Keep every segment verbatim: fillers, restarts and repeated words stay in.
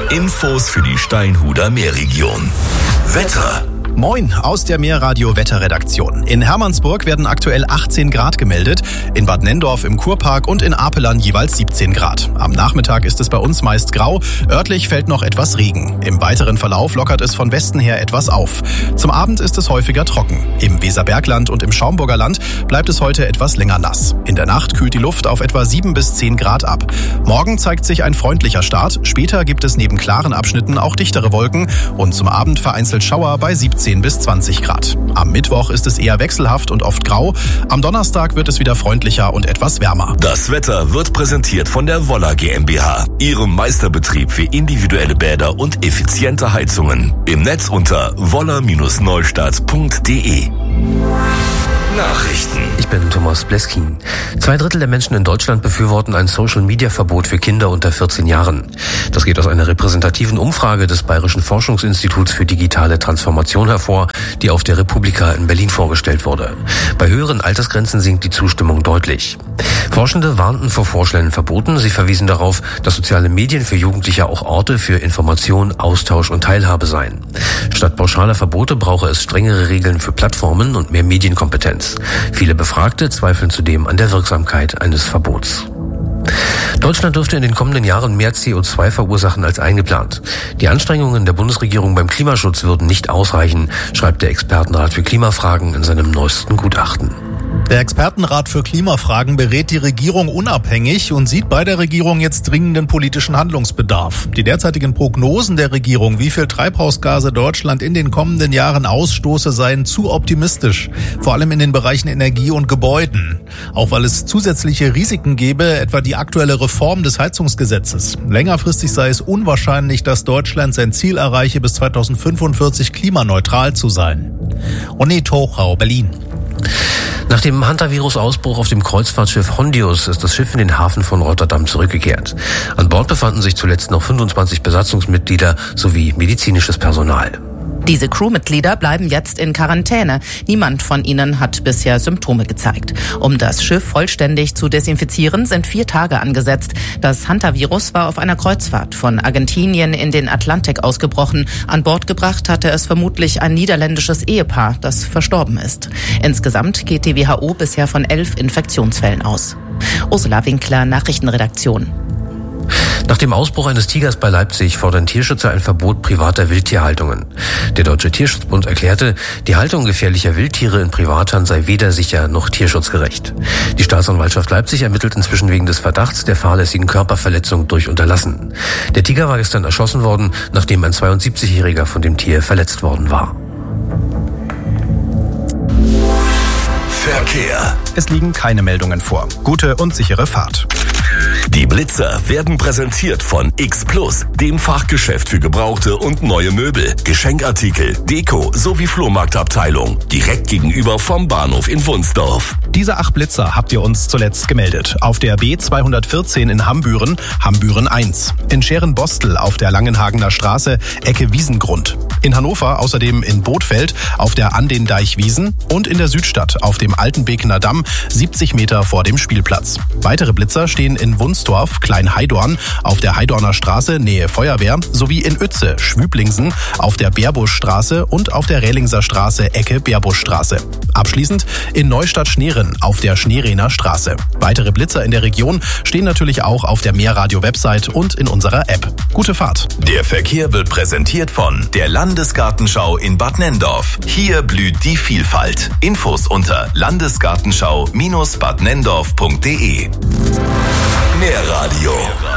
Infos für die Steinhuder Meerregion. Wetter. Moin aus der Meerradio-Wetterredaktion. In Hermannsburg werden aktuell achtzehn Grad gemeldet, in Bad Nendorf im Kurpark und in Apelern jeweils siebzehn Grad. Am Nachmittag ist es bei uns meist grau, örtlich fällt noch etwas Regen. Im weiteren Verlauf lockert es von Westen her etwas auf. Zum Abend ist es häufiger trocken. Im Weserbergland und im Schaumburger Land bleibt es heute etwas länger nass. In der Nacht kühlt die Luft auf etwa sieben bis zehn Grad ab. Morgen zeigt sich ein freundlicher Start, später gibt es neben klaren Abschnitten auch dichtere Wolken und zum Abend vereinzelt Schauer bei siebzehn bis zwanzig Grad. Am Mittwoch ist es eher wechselhaft und oft grau. Am Donnerstag wird es wieder freundlicher und etwas wärmer. Das Wetter wird präsentiert von der Woller GmbH, ihrem Meisterbetrieb für individuelle Bäder und effiziente Heizungen. Im Netz unter woller Bindestrich neustadt punkt de. Nachrichten. Ich bin Thomas Bleskin. Zwei Drittel der Menschen in Deutschland befürworten ein Social-Media-Verbot für Kinder unter vierzehn Jahren. Das geht aus einer repräsentativen Umfrage des Bayerischen Forschungsinstituts für digitale Transformation hervor, die auf der Republika in Berlin vorgestellt wurde. Bei höheren Altersgrenzen sinkt die Zustimmung deutlich. Forschende warnten vor vorschnellen Verboten. Sie verwiesen darauf, dass soziale Medien für Jugendliche auch Orte für Information, Austausch und Teilhabe seien. Statt pauschaler Verbote brauche es strengere Regeln für Plattformen und mehr Medienkompetenz. Viele Befragte zweifeln zudem an der Wirksamkeit eines Verbots. Deutschland dürfte in den kommenden Jahren mehr C O zwei verursachen als eingeplant. Die Anstrengungen der Bundesregierung beim Klimaschutz würden nicht ausreichen, schreibt der Expertenrat für Klimafragen in seinem neuesten Gutachten. Der Expertenrat für Klimafragen berät die Regierung unabhängig und sieht bei der Regierung jetzt dringenden politischen Handlungsbedarf. Die derzeitigen Prognosen der Regierung, wie viel Treibhausgase Deutschland in den kommenden Jahren ausstoße, seien zu optimistisch. Vor allem in den Bereichen Energie und Gebäuden. Auch weil es zusätzliche Risiken gäbe, etwa die aktuelle Reform des Heizungsgesetzes. Längerfristig sei es unwahrscheinlich, dass Deutschland sein Ziel erreiche, bis zweitausendfünfundvierzig klimaneutral zu sein. René Tochau, Berlin. Nach dem Hantavirus-Ausbruch auf dem Kreuzfahrtschiff Hondius ist das Schiff in den Hafen von Rotterdam zurückgekehrt. An Bord befanden sich zuletzt noch fünfundzwanzig Besatzungsmitglieder sowie medizinisches Personal. Diese Crewmitglieder bleiben jetzt in Quarantäne. Niemand von ihnen hat bisher Symptome gezeigt. Um das Schiff vollständig zu desinfizieren, sind vier Tage angesetzt. Das Hantavirus war auf einer Kreuzfahrt von Argentinien in den Atlantik ausgebrochen. An Bord gebracht hatte es vermutlich ein niederländisches Ehepaar, das verstorben ist. Insgesamt geht die W H O bisher von elf Infektionsfällen aus. Ursula Winkler, Nachrichtenredaktion. Nach dem Ausbruch eines Tigers bei Leipzig fordern Tierschützer ein Verbot privater Wildtierhaltungen. Der Deutsche Tierschutzbund erklärte, die Haltung gefährlicher Wildtiere in Privathand sei weder sicher noch tierschutzgerecht. Die Staatsanwaltschaft Leipzig ermittelt inzwischen wegen des Verdachts der fahrlässigen Körperverletzung durch Unterlassen. Der Tiger war gestern erschossen worden, nachdem ein zweiundsiebzigjähriger von dem Tier verletzt worden war. Verkehr. Es liegen keine Meldungen vor. Gute und sichere Fahrt. Die Blitzer werden präsentiert von X Plus, dem Fachgeschäft für gebrauchte und neue Möbel, Geschenkartikel, Deko sowie Flohmarktabteilung. Direkt gegenüber vom Bahnhof in Wunsdorf. Diese acht Blitzer habt ihr uns zuletzt gemeldet. Auf der B zweihundertvierzehn in Hambüren, Hambüren eins. In Scherenbostel auf der Langenhagener Straße, Ecke Wiesengrund. In Hannover außerdem in Bothfeld auf der An den Deichwiesen und in der Südstadt auf dem Altenbekener Damm, siebzig Meter vor dem Spielplatz. Weitere Blitzer stehen in Wunsdorf, Klein-Heidorn, auf der Heidorner Straße, Nähe Feuerwehr, sowie in Uetze, Schwüblingsen, auf der Bärbuschstraße und auf der Rählingser Straße, Ecke Bärbuschstraße. Abschließend in Neustadt-Schneeren auf der Schneerehner Straße. Weitere Blitzer in der Region stehen natürlich auch auf der Meerradio-Website und in unserer App. Gute Fahrt. Der Verkehr wird präsentiert von der Landesgartenschau in Bad Nendorf. Hier blüht die Vielfalt. Infos unter landesgartenschau Bindestrich bad nendorf punkt de. Meerradio.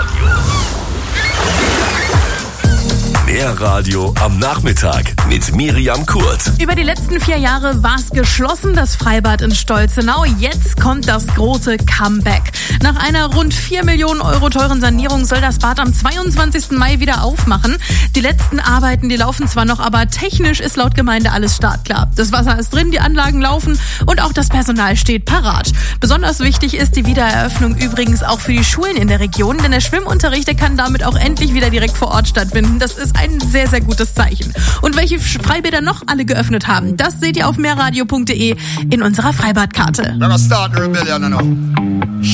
Meerradio am Nachmittag mit Miriam Kurt. Über die letzten vier Jahre war es geschlossen, das Freibad in Stolzenau. Jetzt kommt das große Comeback. Nach einer rund vier Millionen Euro teuren Sanierung soll das Bad am zweiundzwanzigsten Mai wieder aufmachen. Die letzten Arbeiten, die laufen zwar noch, aber technisch ist laut Gemeinde alles startklar. Das Wasser ist drin, die Anlagen laufen und auch das Personal steht parat. Besonders wichtig ist die Wiedereröffnung übrigens auch für die Schulen in der Region, denn der Schwimmunterricht, der kann damit auch endlich wieder direkt vor Ort stattfinden. Das ist ein sehr, sehr gutes Zeichen. Und welche Freibäder noch alle geöffnet haben, das seht ihr auf meerradio punkt de in unserer Freibadkarte.